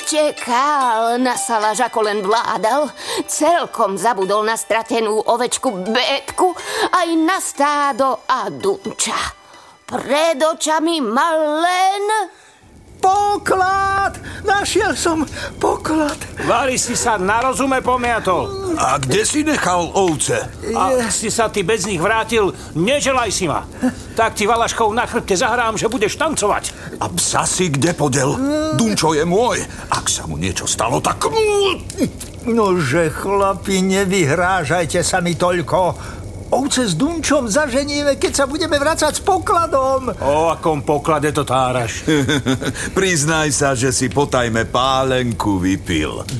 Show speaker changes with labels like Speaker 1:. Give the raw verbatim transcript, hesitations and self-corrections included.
Speaker 1: Utekal na Salaž, ako len vládal. Celkom zabudol na stratenú ovečku Bébku, aj na stádo a Dunča. Pred očami mal len...
Speaker 2: Poklad! Našiel som poklad.
Speaker 3: Vali si sa na rozume pomiatol.
Speaker 4: A kde si nechal ovce?
Speaker 3: A si sa ty bez nich vrátil, neželaj si ma. Tak ti valaškou na chrbte zahrám, že budeš tancovať.
Speaker 4: A psa si kde podel? Dunčo je môj. Ak sa mu niečo stalo, tak...
Speaker 2: Nože, chlapi, nevyhrážajte sa mi toľko. Ovce s Dunčom zaženíme, keď sa budeme vracať s pokladom.
Speaker 3: O akom poklade to táraš?
Speaker 4: Priznaj sa, že si potajme pálenku vypil.